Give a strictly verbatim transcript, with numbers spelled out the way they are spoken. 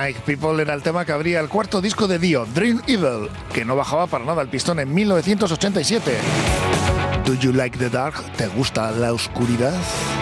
Night People era el tema que abría el cuarto disco de Dio, Dream Evil, que no bajaba para nada el pistón en mil novecientos ochenta y siete. Do you like the dark? ¿Te gusta la oscuridad?